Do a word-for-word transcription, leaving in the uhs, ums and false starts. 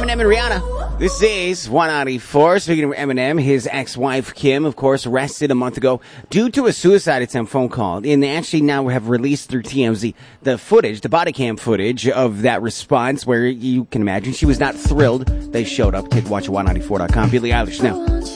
Eminem and Rihanna. This is one ninety-four. Speaking of Eminem, his ex-wife Kim, of course, arrested a month ago due to a suicide attempt phone call. And they actually now have released through T M Z the footage, the body cam footage of that response, where you can imagine she was not thrilled they showed up. Take a watch at one ninety-four dot com. Billie Eilish now.